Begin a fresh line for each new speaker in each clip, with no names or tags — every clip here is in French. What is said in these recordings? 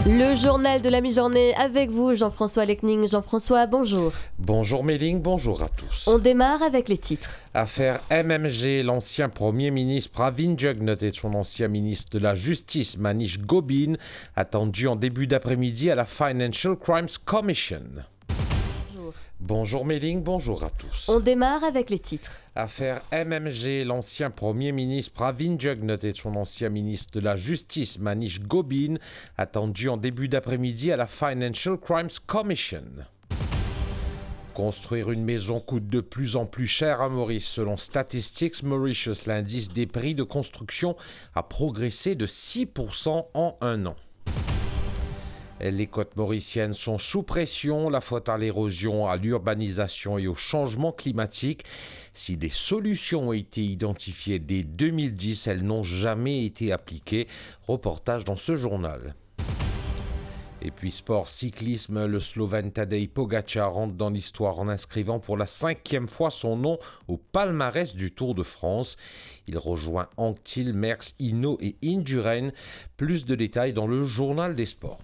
Le journal de la mi-journée avec vous, Jean-François Lecning. Jean-François, bonjour.
Bonjour Méling, bonjour à tous.
On démarre avec les titres.
Affaire MMG, l'ancien Premier ministre Pravin Jugnauth et son ancien ministre de la Justice Manish Gobin, attendus en début d'après-midi à la Financial Crimes Commission. Bonjour Méling, bonjour à tous.
On démarre avec les titres.
Affaire MMG, l'ancien Premier ministre Pravin Jugnauth et son ancien ministre de la Justice Manish Gobin, attendus en début d'après-midi à la Financial Crimes Commission. Construire une maison coûte de plus en plus cher à Maurice. Selon Statistics Mauritius, l'indice des prix de construction a progressé de 6% en un an. Les côtes mauriciennes sont sous pression, la faute à l'érosion, à l'urbanisation et au changement climatique. Si des solutions ont été identifiées dès 2010, elles n'ont jamais été appliquées. Reportage dans ce journal. Et puis sport cyclisme, le Slovène Tadej Pogačar rentre dans l'histoire en inscrivant pour la 5e fois son nom au palmarès du Tour de France. Il rejoint Anquetil, Merckx, Hinault et Indurain. Plus de détails dans le journal des sports.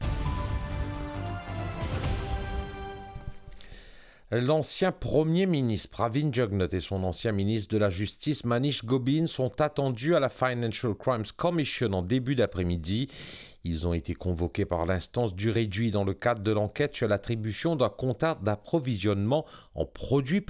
L'ancien Premier ministre Pravin Jugnauth et son ancien ministre de la Justice Manish Gobin sont attendus à la Financial Crimes Commission en début d'après-midi. Ils ont été convoqués par l'instance du réduit dans le cadre de l'enquête sur l'attribution d'un contrat d'approvisionnement en produits